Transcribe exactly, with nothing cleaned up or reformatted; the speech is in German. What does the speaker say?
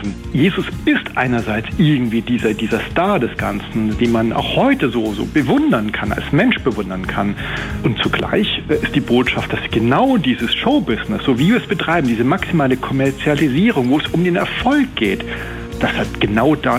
versuchen. Jesus ist einerseits irgendwie dieser, dieser Star des Ganzen, den man auch heute so, so bewundern kann, als Mensch bewundern kann. Und zugleich ist die Botschaft, dass genau dieses Showbusiness, so wie wir es betreiben, diese maximale Kommerzialisierung, wo es um den Erfolg geht, das hat genau da